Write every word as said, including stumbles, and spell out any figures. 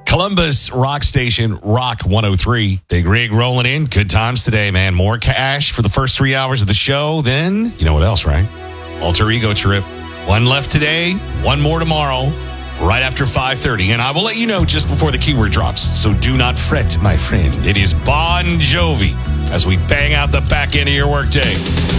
Columbus Rock Station, Rock one oh three. Big Rig rolling in. Good times today, man. More cash for the first three hours of the show. Then, you know what else, right? Alter Ego Trip. One left today, one more tomorrow, right after five thirty. And I will let you know just before the keyword drops. So do not fret, my friend. It is Bon Jovi as we bang out the back end of your workday.